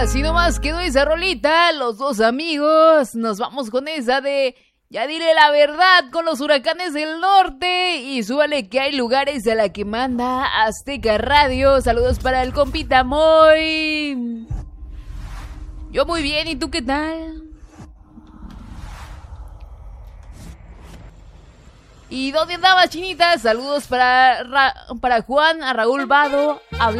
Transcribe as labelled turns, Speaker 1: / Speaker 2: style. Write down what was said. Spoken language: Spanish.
Speaker 1: Así nomás quedó esa rolita, los dos amigos. Nos vamos con esa de Ya dile la verdad con los Huracanes del Norte. Y súbale que hay lugares a la que manda Azteca Radio. Saludos para el compita Moy. Yo muy bien, ¿y tú qué tal? ¿Y dónde andabas, chinita? Saludos para Juan, a Raúl Vado.